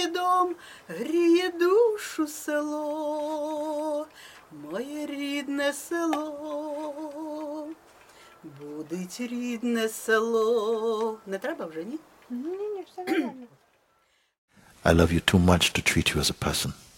Дом гріє душу село, моє рідне село, будить рідне село. Не треба вже, ні? Ні, все нормально. I love you too much to treat you as a person.